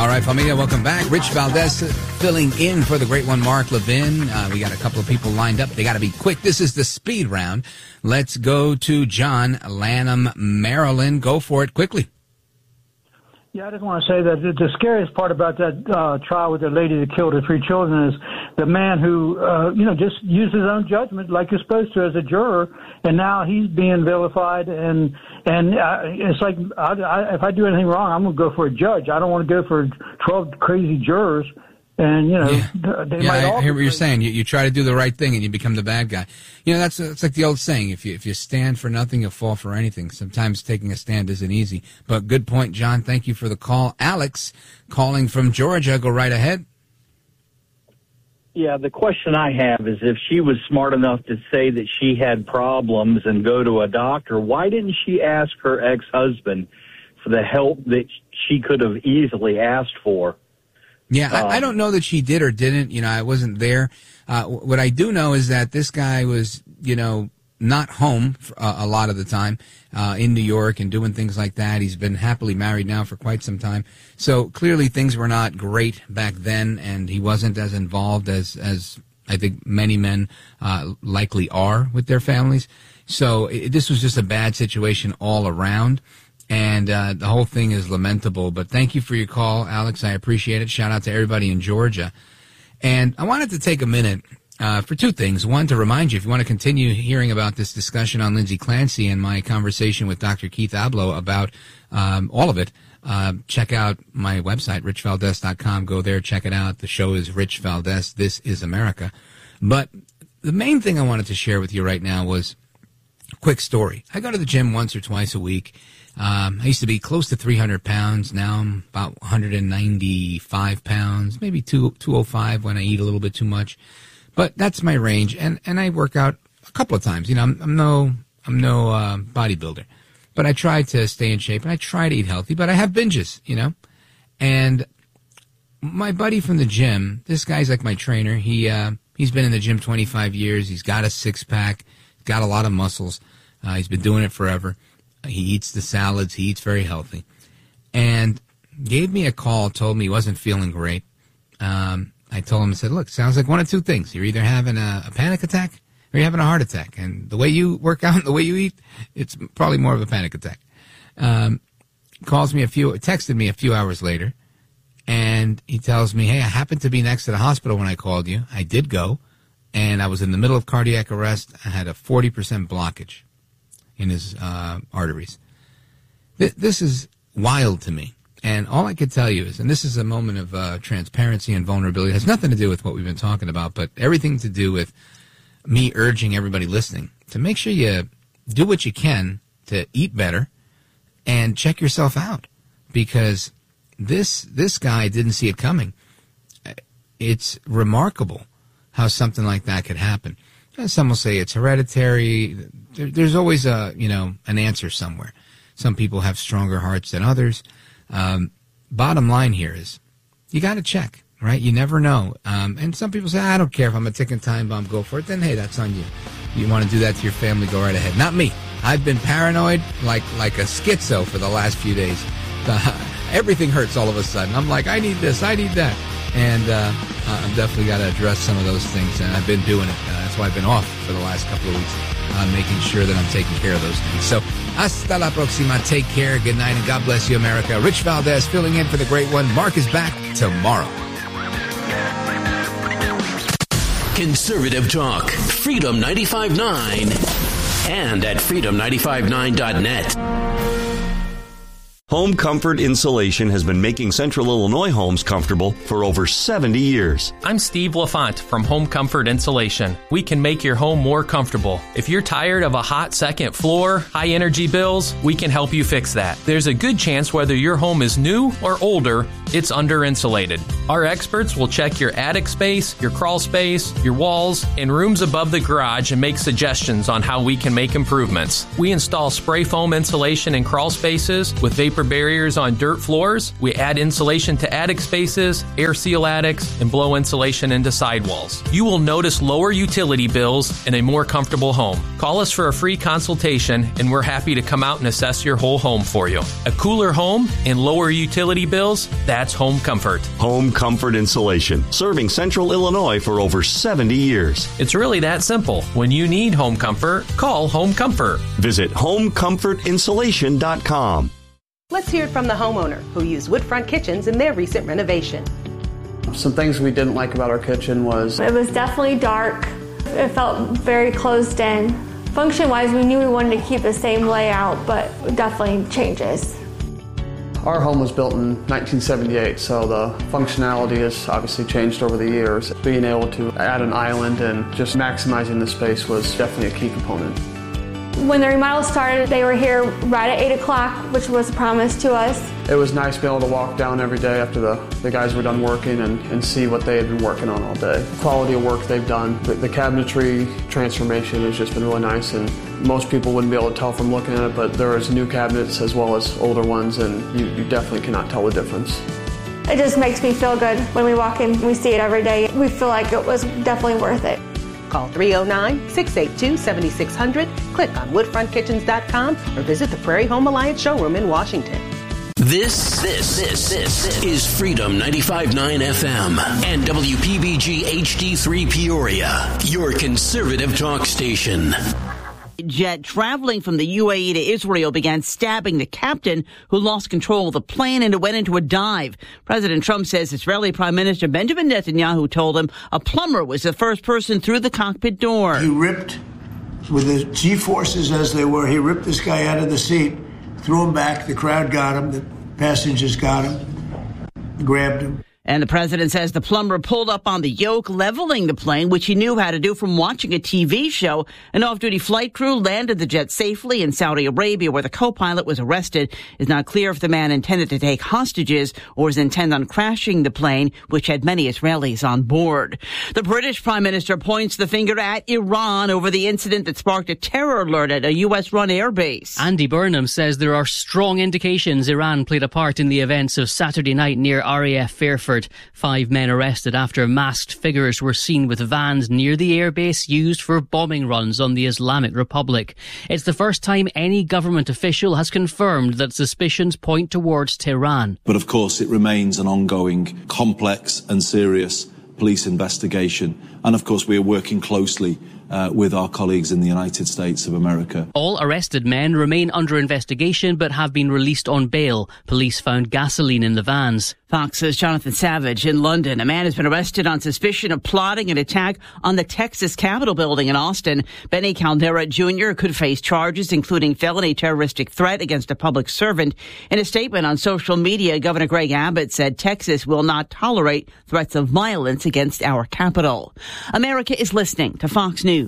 All right, familia, welcome back. Rich Valdez filling in for the great one, Mark Levin. We got a couple of people lined up. They got to be quick. This is the speed round. Let's go to John Lanham, Maryland. Go for it quickly. Yeah, I just want to say that the scariest part about that trial with the lady that killed her 3 children is the man who, just used his own judgment like you're supposed to as a juror, and now he's being vilified. And it's like, if I do anything wrong, I'm going to go for a judge. I don't want to go for 12 crazy jurors. And, they might all... I hear what you're saying. You try to do the right thing and you become the bad guy. That's like the old saying, if you stand for nothing, you'll fall for anything. Sometimes taking a stand isn't easy. But good point, John. Thank you for the call. Alex, calling from Georgia. Go right ahead. Yeah, the question I have is if she was smart enough to say that she had problems and go to a doctor, why didn't she ask her ex-husband for the help that she could have easily asked for? Yeah, I don't know that she did or didn't. I wasn't there. What I do know is that this guy was, not home a lot of the time in New York and doing things like that. He's been happily married now for quite some time. So clearly things were not great back then, and he wasn't as involved as I think many men likely are with their families. So this was just a bad situation all around. And the whole thing is lamentable. But thank you for your call, Alex. I appreciate it. Shout out to everybody in Georgia. And I wanted to take a minute for 2 things. One, to remind you, if you want to continue hearing about this discussion on Lindsay Clancy and my conversation with Dr. Keith Abloh about all of it, check out my website, richvaldez.com. Go there, check it out. The show is Rich Valdez. This is America. But the main thing I wanted to share with you right now was a quick story. I go to the gym once or twice a week. I used to be close to 300 pounds. Now I'm about 195 pounds, maybe 205 when I eat a little bit too much. But that's my range. And I work out a couple of times. I'm no bodybuilder, but I try to stay in shape and I try to eat healthy, but I have binges, And my buddy from the gym, this guy's like my trainer. He's been in the gym 25 years. He's got a 6-pack, got a lot of muscles. He's been doing it forever. He eats the salads. He eats very healthy. And gave me a call, told me he wasn't feeling great. I told him, I said, look, sounds like one of 2 things. You're either having a panic attack or you're having a heart attack. And the way you work out and the way you eat, it's probably more of a panic attack. Texted me a few hours later, and he tells me, hey, I happened to be next to the hospital when I called you. I did go, and I was in the middle of cardiac arrest. I had a 40% blockage in his arteries. This is wild to me. And all I could tell you is, and this is a moment of transparency and vulnerability. It has nothing to do with what we've been talking about, but everything to do with me urging everybody listening to make sure you do what you can to eat better and check yourself out. Because this guy didn't see it coming. It's remarkable how something like that could happen. And some will say it's hereditary. There's always an answer somewhere. Some people have stronger hearts than others. Bottom line here is you got to check, right? You never know. And some people say, I don't care if I'm a ticking time bomb, go for it. Then, hey, that's on you. You want to do that to your family, go right ahead. Not me. I've been paranoid like a schizo for the last few days. Everything hurts all of a sudden. I'm like, I need this, I need that. And I've definitely got to address some of those things, and I've been doing it. That's why I've been off for the last couple of weeks, making sure that I'm taking care of those things. So, hasta la próxima. Take care. Good night, and God bless you, America. Rich Valdez filling in for the great one. Mark is back tomorrow. Conservative Talk. Freedom 95.9 and at freedom959.net. Home Comfort Insulation has been making Central Illinois homes comfortable for over 70 years. I'm Steve LaFont from Home Comfort Insulation. We can make your home more comfortable. If you're tired of a hot second floor, high energy bills, we can help you fix that. There's a good chance whether your home is new or older, it's under insulated. Our experts will check your attic space, your crawl space, your walls, and rooms above the garage and make suggestions on how we can make improvements. We install spray foam insulation in crawl spaces with vapor for barriers on dirt floors, we add insulation to attic spaces, air seal attics, and blow insulation into sidewalls. You will notice lower utility bills and a more comfortable home. Call us for a free consultation, and we're happy to come out and assess your whole home for you. A cooler home and lower utility bills, that's home comfort. Home Comfort Insulation, serving Central Illinois for over 70 years. It's really that simple. When you need home comfort, call Home Comfort. Visit homecomfortinsulation.com. Let's hear it from the homeowner who used Woodfront Kitchens in their recent renovation. Some things we didn't like about our kitchen was it was definitely dark. It felt very closed in. Function-wise, we knew we wanted to keep the same layout, but definitely changes. Our home was built in 1978, so the functionality has obviously changed over the years. Being able to add an island and just maximizing the space was definitely a key component. When the remodel started, they were here right at 8 o'clock, which was a promise to us. It was nice being able to walk down every day after the guys were done working and see what they had been working on all day. The quality of work they've done. The cabinetry transformation has just been really nice, and most people wouldn't be able to tell from looking at it, but there is new cabinets as well as older ones, and you definitely cannot tell the difference. It just makes me feel good when we walk in, we see it every day. We feel like it was definitely worth it. Call 309-682-7600, click on woodfrontkitchens.com, or visit the Prairie Home Alliance showroom in Washington. This is Freedom 95.9 FM and WPBG HD3 Peoria, your conservative talk station. Jet traveling from the UAE to Israel began stabbing the captain who lost control of the plane and it went into a dive. President Trump says Israeli Prime Minister Benjamin Netanyahu told him a plumber was the first person through the cockpit door. He ripped, with the G-forces as they were, he ripped this guy out of the seat, threw him back. The crowd got him. The passengers got him, grabbed him. And the president says the plumber pulled up on the yoke, leveling the plane, which he knew how to do from watching a TV show. An off-duty flight crew landed the jet safely in Saudi Arabia, where the co-pilot was arrested. It's not clear if the man intended to take hostages or was intent on crashing the plane, which had many Israelis on board. The British Prime Minister points the finger at Iran over the incident that sparked a terror alert at a U.S.-run airbase. Andy Burnham says there are strong indications Iran played a part in the events of Saturday night near RAF Fairford. 5 men arrested after masked figures were seen with vans near the airbase used for bombing runs on the Islamic Republic. It's the first time any government official has confirmed that suspicions point towards Tehran. But of course it remains an ongoing, complex and serious police investigation. And of course we are working closely with our colleagues in the United States of America. All arrested men remain under investigation but have been released on bail. Police found gasoline in the vans. Fox's Jonathan Savage in London. A man has been arrested on suspicion of plotting an attack on the Texas Capitol building in Austin. Benny Caldera Jr. could face charges including felony terroristic threat against a public servant. In a statement on social media, Governor Greg Abbott said Texas will not tolerate threats of violence against our capital. America is listening to Fox News.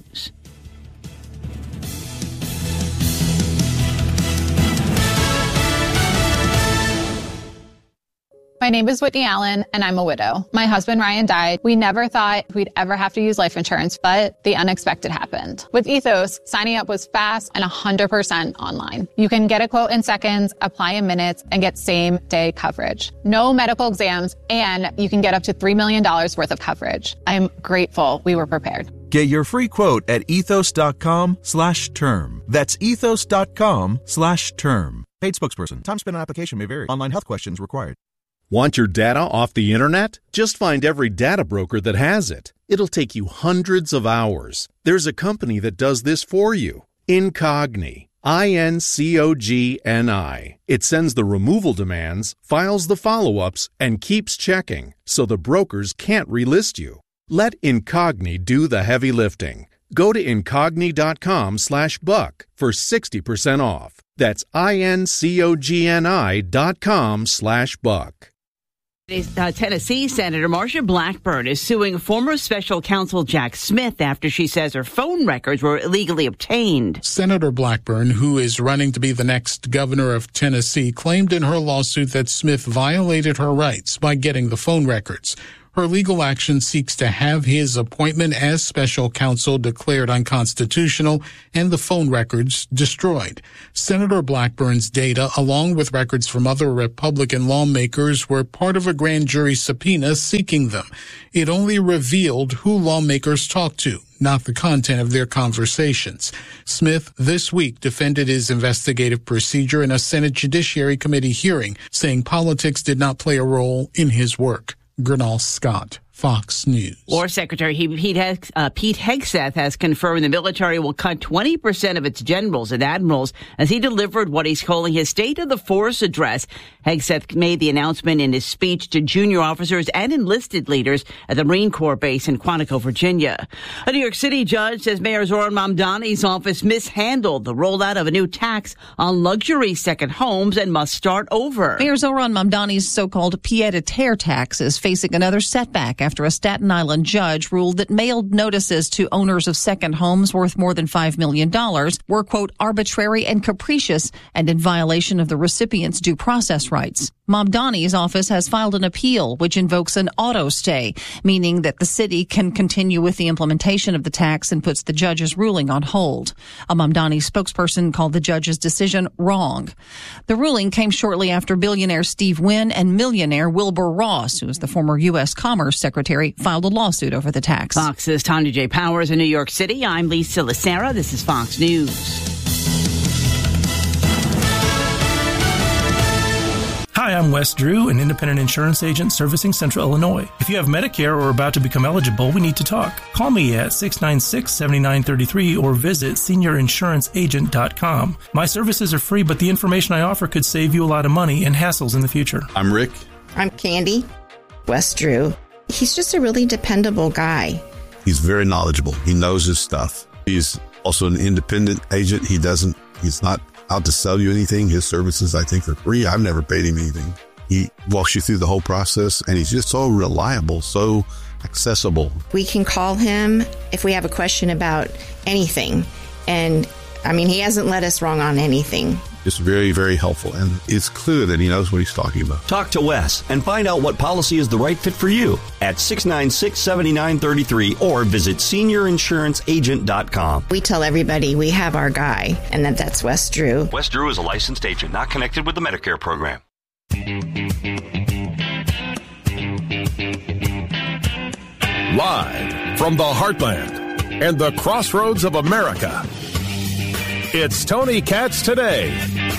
My name is Whitney Allen, and I'm a widow. My husband, Ryan, died. We never thought we'd ever have to use life insurance, but the unexpected happened. With Ethos, signing up was fast and 100% online. You can get a quote in seconds, apply in minutes, and get same-day coverage. No medical exams, and you can get up to $3 million worth of coverage. I'm grateful we were prepared. Get your free quote at ethos.com/term. That's ethos.com/term. Paid spokesperson. Time spent on application may vary. Online health questions required. Want your data off the internet? Just find every data broker that has it. It'll take you hundreds of hours. There's a company that does this for you. Incogni. INCOGNI. It sends the removal demands, files the follow-ups, and keeps checking, so the brokers can't relist you. Let Incogni do the heavy lifting. Go to incogni.com/buck for 60% off. That's INCOGNI.com/buck. Tennessee Senator Marsha Blackburn is suing former special counsel Jack Smith after she says her phone records were illegally obtained. Senator Blackburn, who is running to be the next governor of Tennessee, claimed in her lawsuit that Smith violated her rights by getting the phone records. Her legal action seeks to have his appointment as special counsel declared unconstitutional and the phone records destroyed. Senator Blackburn's data, along with records from other Republican lawmakers, were part of a grand jury subpoena seeking them. It only revealed who lawmakers talked to, not the content of their conversations. Smith this week defended his investigative procedure in a Senate Judiciary Committee hearing, saying politics did not play a role in his work. Gernal Scott, Fox News. War Secretary Pete Hegseth has confirmed the military will cut 20% of its generals and admirals as he delivered what he's calling his State of the Force address. Hegseth made the announcement in his speech to junior officers and enlisted leaders at the Marine Corps base in Quantico, Virginia. A New York City judge says Mayor Zohran Mamdani's office mishandled the rollout of a new tax on luxury second homes and must start over. Mayor Zohran Mamdani's so-called pied-à-terre tax is facing another setback after a Staten Island judge ruled that mailed notices to owners of second homes worth more than $5 million were, quote, arbitrary and capricious and in violation of the recipient's due process rights. Mamdani's office has filed an appeal which invokes an auto stay, meaning that the city can continue with the implementation of the tax and puts the judge's ruling on hold. A Mamdani spokesperson called the judge's decision wrong. The ruling came shortly after billionaire Steve Wynn and millionaire Wilbur Ross, who is the former U.S. Commerce Secretary, filed a lawsuit over the tax. Fox's Tanya J. Powers in New York City. I'm Lisa Lacera. This is Fox News. Hi, I'm Wes Drew, an independent insurance agent servicing Central Illinois. If you have Medicare or are about to become eligible, we need to talk. Call me at 696-7933 or visit seniorinsuranceagent.com. My services are free, but the information I offer could save you a lot of money and hassles in the future. I'm Rick. I'm Candy. Wes Drew. He's just a really dependable guy. He's very knowledgeable. He knows his stuff. He's also an independent agent. He's not out to sell you anything. His services, I think, are free. I've never paid him anything. He walks you through the whole process, and he's just so reliable, so accessible. We can call him if we have a question about anything. And, he hasn't led us wrong on anything. It's very, very helpful, and it's clear that he knows what he's talking about. Talk to Wes and find out what policy is the right fit for you at 696-7933 or visit seniorinsuranceagent.com. We tell everybody we have our guy, and that's Wes Drew. Wes Drew is a licensed agent not connected with the Medicare program. Live from the heartland and the crossroads of America, it's Tony Katz Today.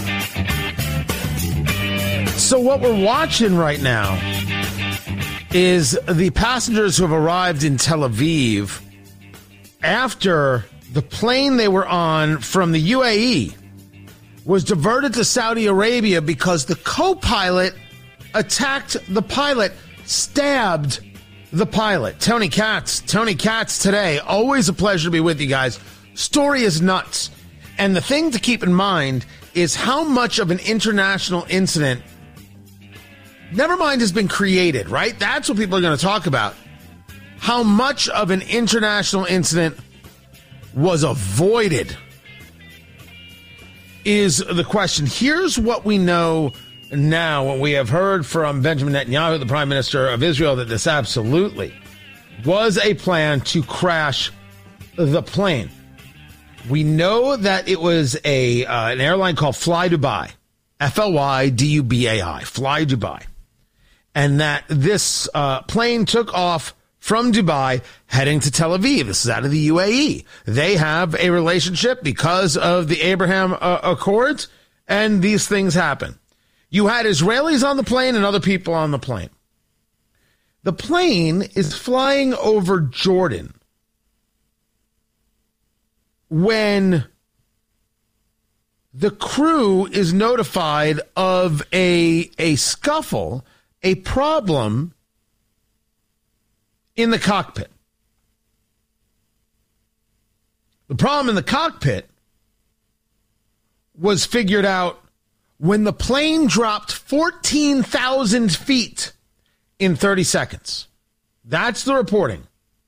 So what we're watching right now is the passengers who have arrived in Tel Aviv after the plane they were on from the UAE was diverted to Saudi Arabia because the co-pilot attacked the pilot, stabbed the pilot. Tony Katz Today. Always a pleasure to be with you guys. Story is nuts. And the thing to keep in mind is how much of an international incident, never mind, has been created, right? That's what people are going to talk about. How much of an international incident was avoided is the question. Here's what we know now. We have heard from Benjamin Netanyahu, the Prime Minister of Israel, that this absolutely was a plan to crash the plane. We know that it was an airline called Fly Dubai, Flydubai, Fly Dubai, and that this plane took off from Dubai heading to Tel Aviv. This is out of the UAE. They have a relationship because of the Abraham Accords, and these things happen. You had Israelis on the plane and other people on the plane. The plane is flying over Jordan when the crew is notified of a scuffle, a problem in the cockpit. The problem in the cockpit was figured out when the plane dropped 14,000 feet in 30 seconds. That's the reporting.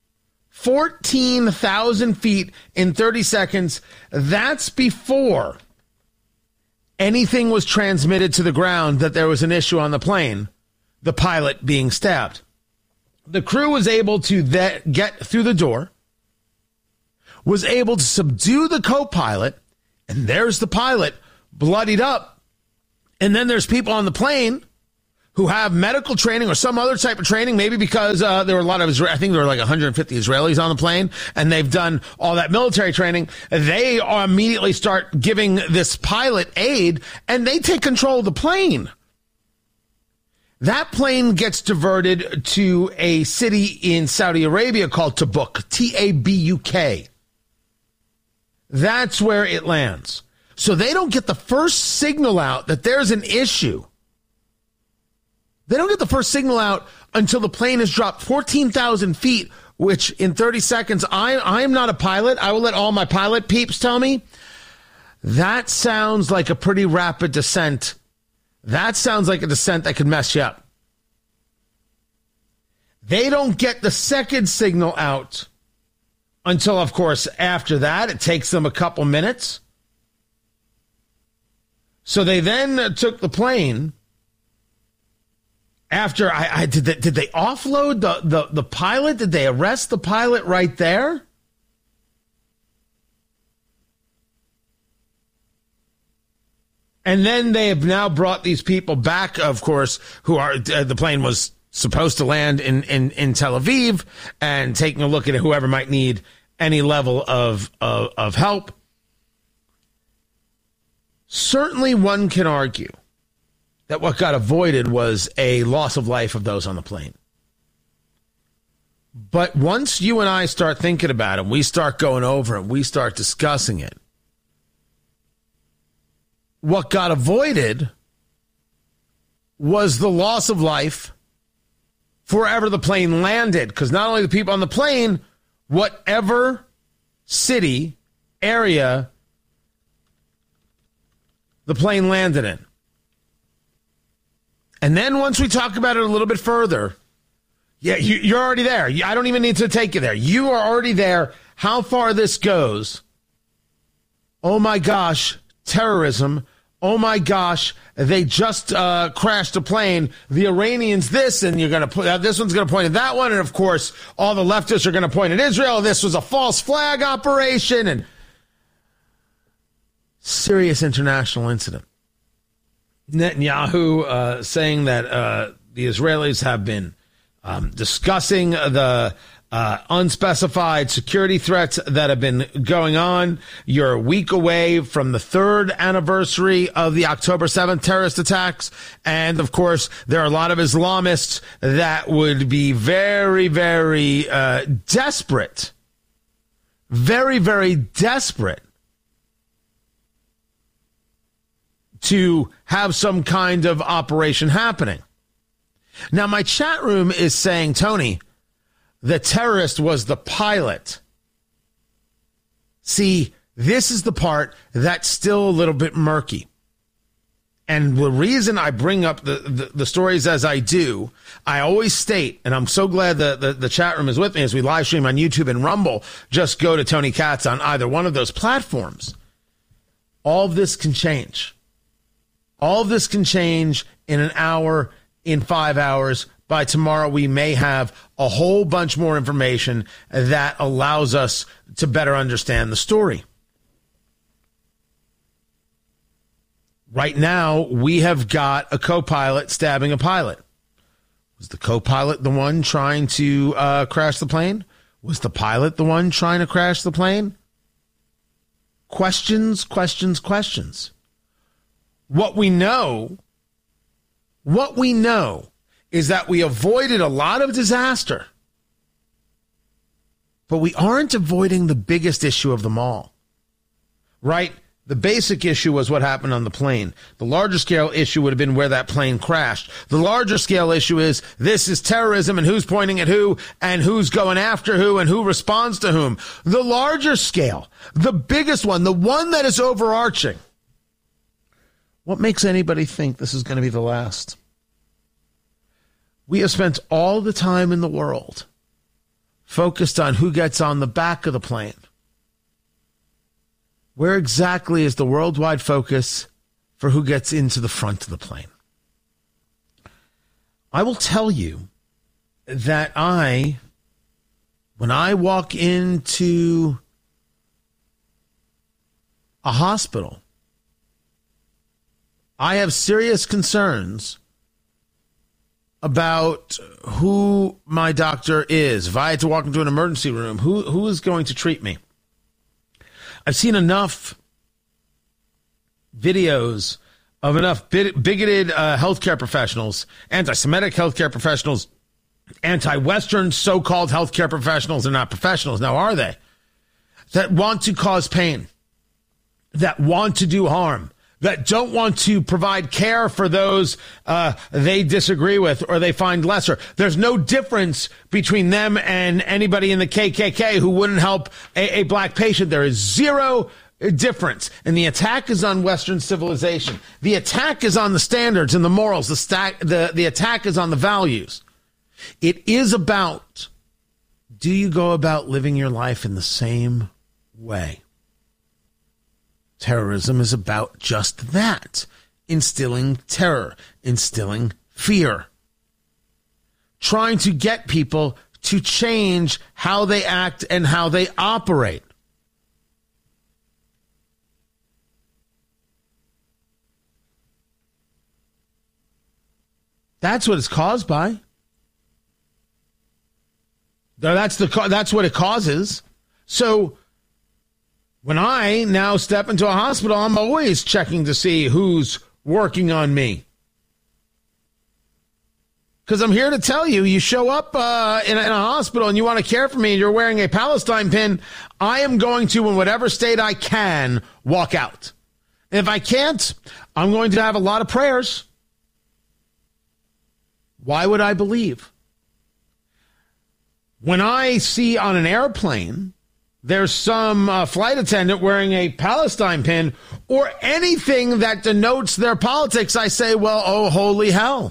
14,000 feet in 30 seconds. That's before anything was transmitted to the ground that there was an issue on the plane, the pilot being stabbed. The crew was able to get through the door, was able to subdue the co-pilot, and there's the pilot bloodied up. And then there's people on the plane who have medical training or some other type of training, maybe because there were a lot of, I think there were like 150 Israelis on the plane, and they've done all that military training. They immediately start giving this pilot aid, and they take control of the plane. That plane gets diverted to a city in Saudi Arabia called Tabuk, T-A-B-U-K. That's where it lands. So they don't get the first signal out that there's an issue. They don't get the first signal out until the plane has dropped 14,000 feet, which in 30 seconds, I'm not a pilot. I will let all my pilot peeps tell me. That sounds like a pretty rapid descent. That sounds like a descent that could mess you up. They don't get the second signal out until, of course, after that. It takes them a couple minutes. So they then took the plane. After did they offload the pilot? Did they arrest the pilot right there? And then they have now brought these people back, of course, who are, the plane was supposed to land in Tel Aviv, and taking a look at whoever might need any level of help. Certainly one can argue that what got avoided was a loss of life of those on the plane. But once you and I start thinking about it, we start going over it, we start discussing it, what got avoided was the loss of life wherever the plane landed. Because not only the people on the plane, whatever city, area the plane landed in. And then once we talk about it a little bit further, yeah, you're already there. I don't even need to take you there. You are already there. How far this goes, oh my gosh, terrorism. Oh my gosh, they just crashed a plane. The Iranians this, and you're going to put this one's going to point at that one. And of course, all the leftists are going to point at Israel. This was a false flag operation and serious international incident. Netanyahu saying that the Israelis have been discussing the unspecified security threats that have been going on. You're a week away from the third anniversary of the October 7th terrorist attacks. And of course, there are a lot of Islamists that would be very, very desperate, very, very desperate to have some kind of operation happening. Now, my chat room is saying, Tony, the terrorist was the pilot. See, this is the part that's still a little bit murky. And the reason I bring up the stories as I do, I always state, and I'm so glad the chat room is with me as we live stream on YouTube and Rumble. Just go to Tony Katz on either one of those platforms. All of this can change. All of this can change in an hour, in 5 hours. By tomorrow, we may have a whole bunch more information that allows us to better understand the story. Right now, we have got a co-pilot stabbing a pilot. Was the co-pilot the one trying to crash the plane? Was the pilot the one trying to crash the plane? Questions, questions, questions. What we know is that we avoided a lot of disaster, but we aren't avoiding the biggest issue of them all, right? The basic issue was what happened on the plane. The larger scale issue would have been where that plane crashed. The larger scale issue is this is terrorism and who's pointing at who and who's going after who and who responds to whom. The larger scale, the biggest one, the one that is overarching. What makes anybody think this is going to be the last? We have spent all the time in the world focused on who gets on the back of the plane. Where exactly is the worldwide focus for who gets into the front of the plane? I will tell you that when I walk into a hospital, I have serious concerns about who my doctor is. If I had to walk into an emergency room, who is going to treat me? I've seen enough videos of enough bigoted healthcare professionals, anti-Semitic healthcare professionals, anti-Western so-called healthcare professionals. They're not professionals now, are they? That want to cause pain, that want to do harm, that don't want to provide care for those they disagree with or they find lesser. There's no difference between them and anybody in the KKK who wouldn't help a black patient. There is zero difference. And the attack is on Western civilization. The attack is on the standards and the morals. The attack is on the values. It is about, do you go about living your life in the same way? Terrorism is about just that. Instilling terror, instilling fear. Trying to get people to change how they act and how they operate. That's what it's caused by. That's what it causes. So when I now step into a hospital, I'm always checking to see who's working on me. Because I'm here to tell you, you show up in a hospital and you want to care for me and you're wearing a Palestine pin, I am going to, in whatever state I can, walk out. And if I can't, I'm going to have a lot of prayers. Why would I believe? When I see on an airplane, there's some flight attendant wearing a Palestine pin or anything that denotes their politics, I say, well, oh, holy hell.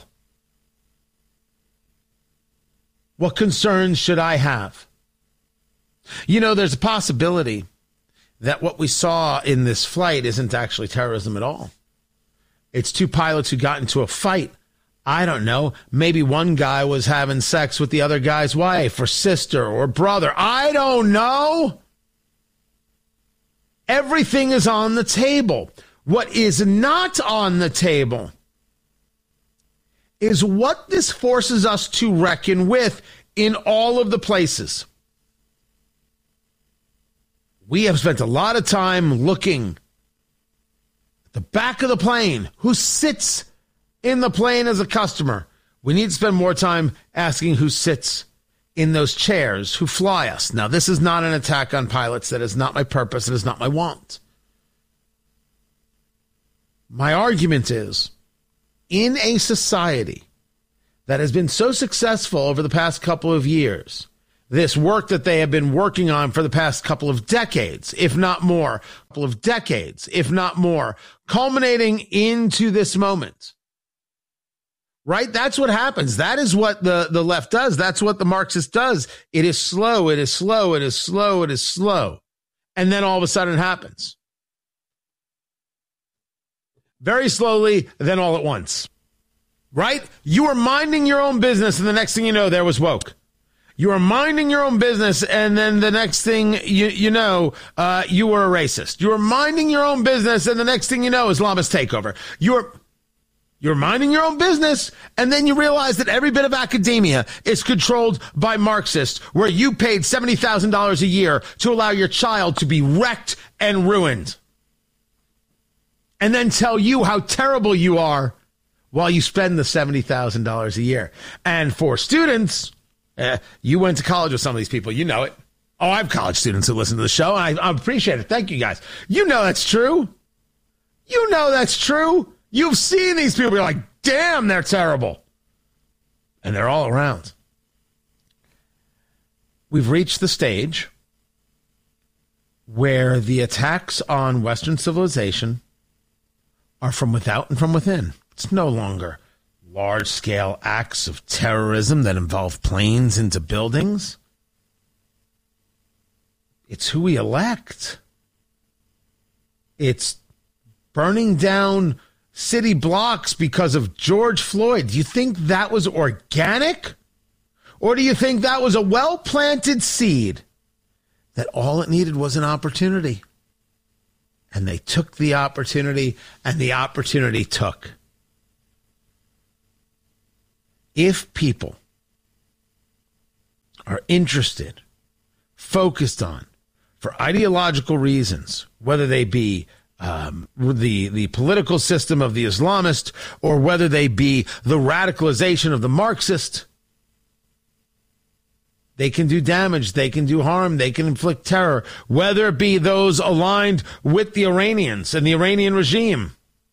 What concerns should I have? You know, there's a possibility that what we saw in this flight isn't actually terrorism at all. It's two pilots who got into a fight. I don't know. Maybe one guy was having sex with the other guy's wife or sister or brother. I don't know. Everything is on the table. What is not on the table is what this forces us to reckon with in all of the places. We have spent a lot of time looking at the back of the plane. Who sits in the plane as a customer? We need to spend more time asking who sits in those chairs, who fly us. Now, this is not an attack on pilots. That is not my purpose. It is not my want. My argument is, in a society that has been so successful over the past couple of years, this work that they have been working on for the past couple of decades, if not more, culminating into this moment. Right? That's what happens. That is what the left does. That's what the Marxist does. It is slow. It is slow. It is slow. It is slow. And then all of a sudden it happens. Very slowly, then all at once. Right? You are minding your own business, and the next thing you know, there was woke. You are minding your own business, and then the next thing you know, you were a racist. You are minding your own business, and the next thing you know, Islamist takeover. You're minding your own business, and then you realize that every bit of academia is controlled by Marxists, where you paid $70,000 a year to allow your child to be wrecked and ruined. And then tell you how terrible you are while you spend the $70,000 a year. And for students, you went to college with some of these people. You know it. Oh, I have college students who listen to the show, and I appreciate it. Thank you, guys. You know that's true. You know that's true. You've seen these people. You're like, damn, they're terrible. And they're all around. We've reached the stage where the attacks on Western civilization are from without and from within. It's no longer large-scale acts of terrorism that involve planes into buildings. It's who we elect. It's burning down city blocks because of George Floyd. Do you think that was organic? Or do you think that was a well-planted seed that all it needed was an opportunity? And they took the opportunity, and the opportunity took. If people are interested, focused on, for ideological reasons, whether they be the political system of the Islamist or whether they be the radicalization of the Marxist, they can do damage, they can do harm, they can inflict terror, whether it be those aligned with the Iranians and the Iranian regime.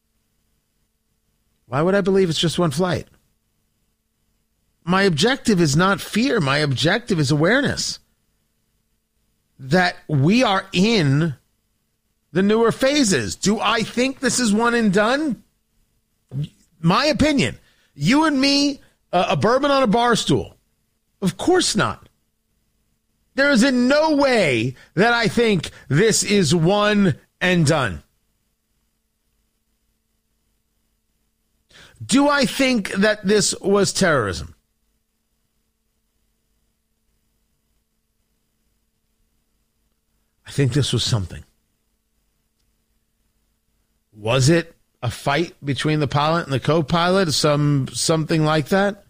Why would I believe it's just one flight? My objective is not fear. My objective is awareness that we are in the newer phases. Do I think this is one and done? My opinion. You and me, a bourbon on a bar stool. Of course not. There is in no way that I think this is one and done. Do I think that this was terrorism? I think this was something. Was it a fight between the pilot and the co-pilot? Something like that?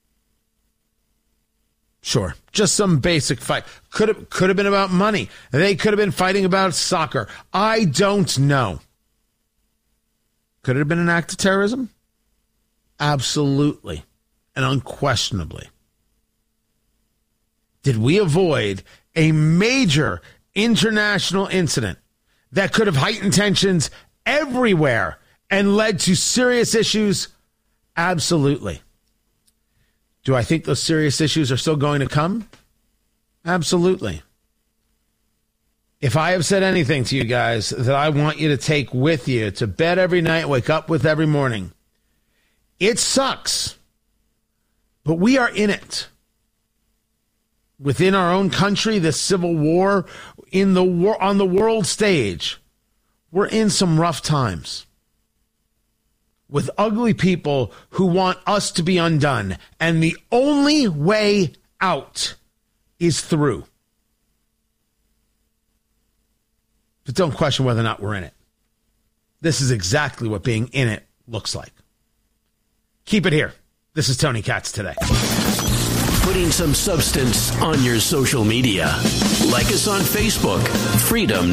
Sure. Just some basic fight. Could have been about money. They could have been fighting about soccer. I don't know. Could it have been an act of terrorism? Absolutely and unquestionably. Did we avoid a major international incident that could have heightened tensions everywhere and led to serious issues? Absolutely. Do I think those serious issues are still going to come? Absolutely. If I have said anything to you guys that I want you to take with you to bed every night, wake up with every morning, it sucks, but we are in it. Within our own country, the civil war, on the world stage, we're in some rough times with ugly people who want us to be undone. And the only way out is through. But don't question whether or not we're in it. This is exactly what being in it looks like. Keep it here. This is Tony Katz Today. Putting some substance on your social media. Like us on Facebook, Freedom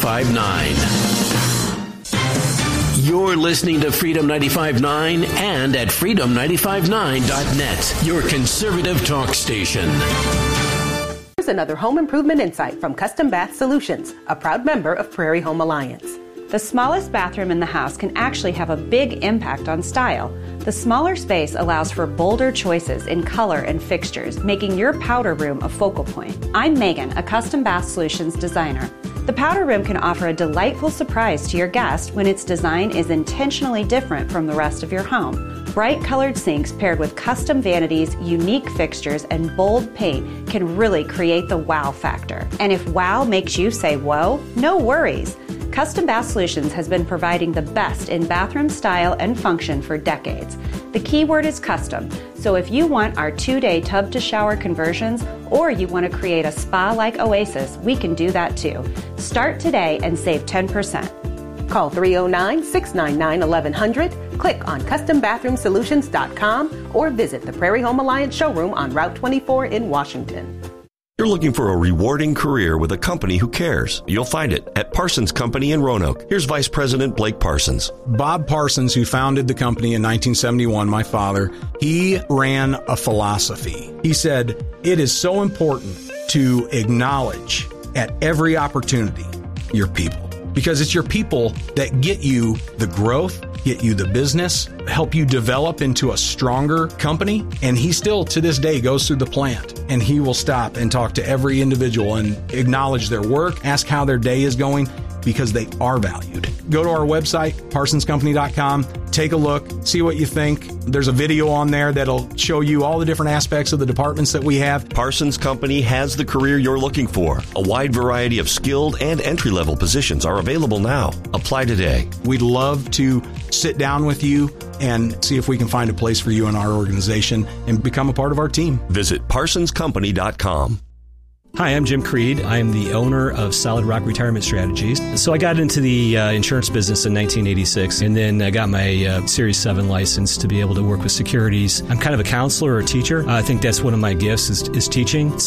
95.9. You're listening to Freedom 95.9 and at freedom959.net, your conservative talk station. Here's another home improvement insight from Custom Bath Solutions, a proud member of Prairie Home Alliance. The smallest bathroom in the house can actually have a big impact on style. The smaller space allows for bolder choices in color and fixtures, making your powder room a focal point. I'm Megan, a Custom Bath Solutions designer. The powder room can offer a delightful surprise to your guest when its design is intentionally different from the rest of your home. Bright colored sinks paired with custom vanities, unique fixtures, and bold paint can really create the wow factor. And if wow makes you say whoa, no worries. Custom Bath Solutions has been providing the best in bathroom style and function for decades. The key word is custom, so if you want our 2-day tub-to-shower conversions or you want to create a spa-like oasis, we can do that too. Start today and save 10%. Call 309-699-1100, click on CustomBathroomSolutions.com, or visit the Prairie Home Alliance showroom on Route 24 in Washington. You're looking for a rewarding career with a company who cares. You'll find it at Parsons Company in Roanoke. Here's Vice President Blake Parsons. Bob Parsons, who founded the company in 1971, my father, he ran a philosophy. He said, it is so important to acknowledge at every opportunity your people, because it's your people that get you the growth, get you the business, help you develop into a stronger company. And he still, to this day, goes through the plant and he will stop and talk to every individual and acknowledge their work, ask how their day is going, because they are valued. Go to our website, parsonscompany.com, take a look, see what you think. There's a video on there that'll show you all the different aspects of the departments that we have. Parsons Company has the career you're looking for. A wide variety of skilled and entry-level positions are available now. Apply today. We'd love to sit down with you, and see if we can find a place for you in our organization and become a part of our team. Visit ParsonsCompany.com. Hi, I'm Jim Creed. I'm the owner of Solid Rock Retirement Strategies. So I got into the insurance business in 1986, and then I got my Series 7 license to be able to work with securities. I'm kind of a counselor or a teacher. I think that's one of my gifts is teaching.